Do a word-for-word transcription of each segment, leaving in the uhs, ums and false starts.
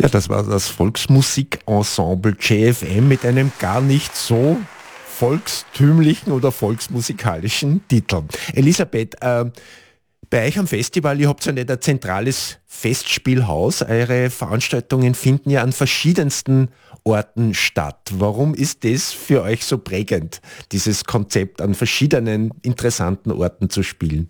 Ja, das war das Volksmusikensemble J F M mit einem gar nicht so volkstümlichen oder volksmusikalischen Titel. Elisabeth, äh, bei euch am Festival, ihr habt ja nicht ein zentrales Festspielhaus, eure Veranstaltungen finden ja an verschiedensten Orten statt. Warum ist das für euch so prägend, dieses Konzept an verschiedenen interessanten Orten zu spielen?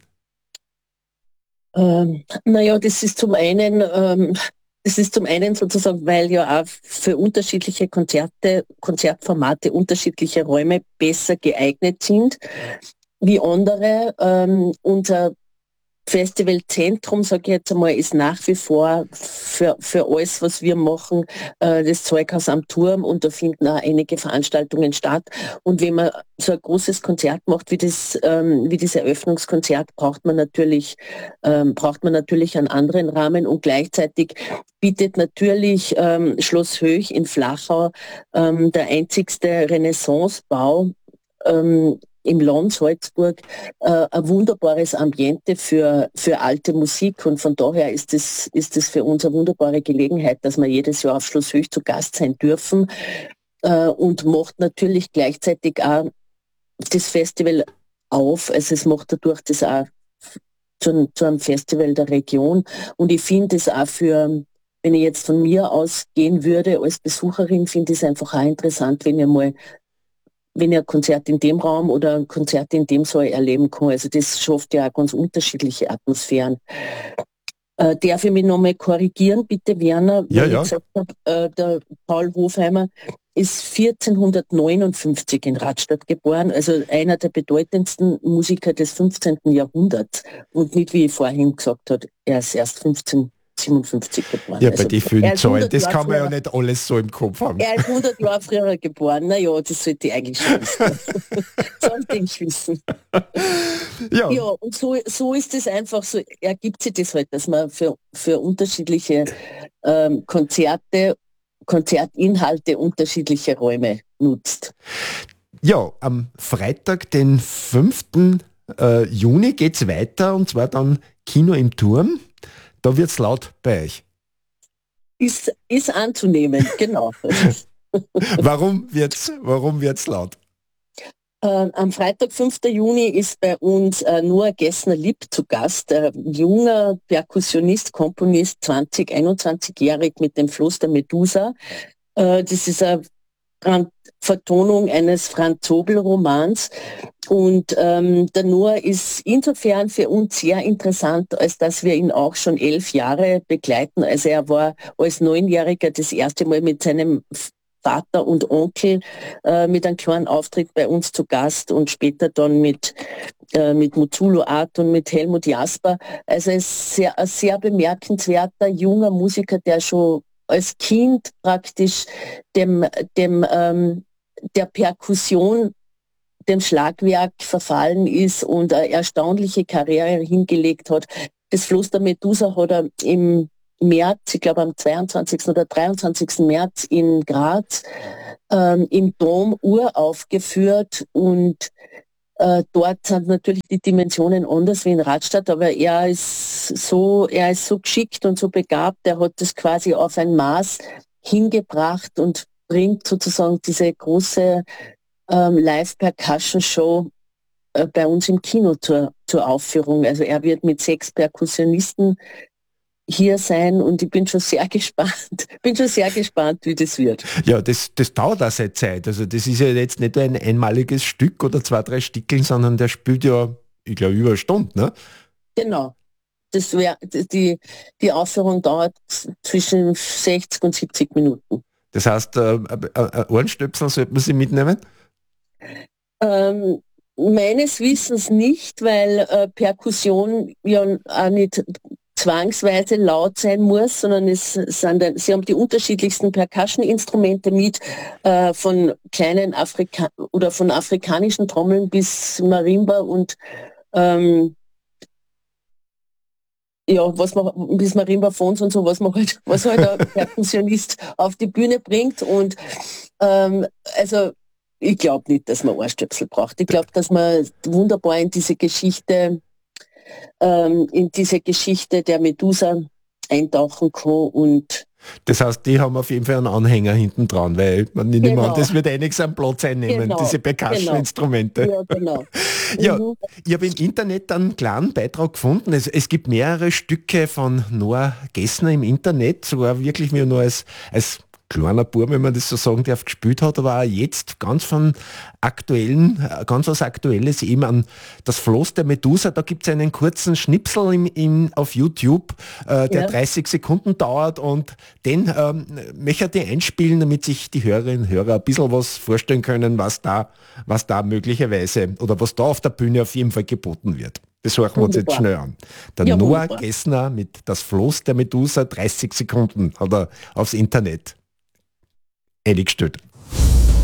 Ähm, naja, das ist zum einen, ähm, das ist zum einen sozusagen, weil ja auch für unterschiedliche Konzerte, Konzertformate unterschiedliche Räume besser geeignet sind wie andere. Ähm, unser Festivalzentrum, sage ich jetzt einmal, ist nach wie vor für, für alles, was wir machen, äh, das Zeughaus am Turm, und da finden auch einige Veranstaltungen statt. Und wenn man so ein großes Konzert macht wie das, ähm, wie das Eröffnungskonzert, braucht man natürlich, ähm, braucht man natürlich einen anderen Rahmen, und gleichzeitig bietet natürlich ähm, Schloss Höch in Flachau, ähm, der einzigste Renaissancebau, ähm, im Land Salzburg, äh, ein wunderbares Ambiente für, für alte Musik, und von daher ist es ist es für uns eine wunderbare Gelegenheit, dass wir jedes Jahr auf Schloss Höch zu Gast sein dürfen, äh, und macht natürlich gleichzeitig auch das Festival auf, also es macht dadurch das auch zu, zu einem Festival der Region, und ich finde es auch für, wenn ich jetzt von mir aus gehen würde als Besucherin, finde ich es einfach auch interessant, wenn ihr mal wenn ich ein Konzert in dem Raum oder ein Konzert in dem Saal erleben kann. Also das schafft ja auch ganz unterschiedliche Atmosphären. Äh, darf ich mich nochmal korrigieren, bitte, Werner, Ja, weil ich ja. gesagt habe, äh, der Paul Hofheimer ist vierzehnhundertneunundfünfzig in Radstadt geboren, also einer der bedeutendsten Musiker des fünfzehnten. Jahrhunderts. Und nicht, wie ich vorhin gesagt habe, er ist erst fünfzehnhundertsiebenundfünfzig geboren. Ja, bei Also den vielen er ist Zahlen, hundert das Jahre kann man ja früher, nicht alles so im Kopf haben. er ist hundert Jahre früher geboren. Naja, das sollte ich eigentlich schon wissen. Sollte ich wissen. Ja, Ja, und so, so ist es einfach, so ergibt sich das halt, dass man für, für unterschiedliche ähm, Konzerte, Konzertinhalte unterschiedliche Räume nutzt. ja, am Freitag, den fünften Äh, Juni geht's weiter, und zwar dann Kino im Turm. Da wird's laut bei euch. Ist, ist anzunehmen, genau. Warum wird's, warum wird's laut? Äh, am Freitag, fünften Juni, ist bei uns äh, Noah Gessner-Lipp zu Gast, äh, junger Perkussionist, Komponist, zwanzig, einundzwanzigjährig mit dem Floß der Medusa. Äh, das ist eine Fran- Vertonung eines Franz Zobel-Romans. Und ähm, der Noah ist insofern für uns sehr interessant, als dass wir ihn auch schon elf Jahre begleiten. Also er war als Neunjähriger das erste Mal mit seinem Vater und Onkel äh, mit einem kleinen Auftritt bei uns zu Gast, und später dann mit äh, mit Mutsulo Art und mit Helmut Jasper. Also er ist sehr, ein sehr bemerkenswerter junger Musiker, der schon als Kind praktisch dem dem ähm, der Perkussion, dem Schlagwerk verfallen ist und eine erstaunliche Karriere hingelegt hat. Das Floß der Medusa hat er im März, ich glaube am zweiundzwanzigsten oder dreiundzwanzigsten März in Graz ähm, im Dom uraufgeführt, und äh, dort sind natürlich die Dimensionen anders wie in Radstadt, aber er ist so, er ist so geschickt und so begabt, er hat das quasi auf ein Maß hingebracht und bringt sozusagen diese große ähm, Live-Percussion-Show äh, bei uns im Kino zur, zur Aufführung. Also er wird mit sechs Perkussionisten hier sein, und ich bin schon sehr gespannt, bin schon sehr gespannt, wie das wird. Ja, das, das dauert auch seine Zeit. Also das ist ja jetzt nicht ein einmaliges Stück oder zwei, drei Stickeln, sondern der spielt ja, ich glaube, über eine Stunde, ne? Genau. Das wär, die, die Aufführung dauert zwischen sechzig und siebzig Minuten. Das heißt, äh, äh, äh, Ohrenstöpsel sollte man sich mitnehmen? Ähm, meines Wissens nicht, weil äh, Perkussion ja auch nicht zwangsweise laut sein muss, sondern es sind, dann- sie haben die unterschiedlichsten Percussion-Instrumente mit, äh, von kleinen Afrika oder von afrikanischen Trommeln bis Marimba und ähm, ja, was man bis Marimba-Phones und so, was man halt, was halt ein Perkussionist auf die Bühne bringt. Und ähm, also ich glaube nicht, dass man Ohrstöpsel braucht. Ich glaube, dass man wunderbar in diese Geschichte, ähm, in diese Geschichte der Medusa eintauchen kann, und Das heißt, die haben auf jeden Fall einen Anhänger hinten dran, weil man nicht Genau. mehr, das wird einiges an Platz einnehmen, Genau, diese Percussion-Instrumente. Ja, genau. Ja, Mhm. ich habe im Internet einen kleinen Beitrag gefunden. Es, es gibt mehrere Stücke von Noah Gessner im Internet, sogar wirklich, wie er nur als, als kleiner Bub, wenn man das so sagen darf, gespielt hat, aber auch jetzt ganz von aktuellen, äh, ganz was Aktuelles, eben an das Floß der Medusa. Da gibt es einen kurzen Schnipsel im, im, auf YouTube, äh, der Ja. dreißig Sekunden dauert, und den ähm, möchte ich einspielen, damit sich die Hörerinnen und Hörer ein bisschen was vorstellen können, was da, was da möglicherweise oder was da auf der Bühne auf jeden Fall geboten wird. Das hören wir uns jetzt Wunderbar. schnell an. Der Ja, Noah wunderbar. Gessner mit Das Floß der Medusa, dreißig Sekunden, hat er aufs Internet eingestellt.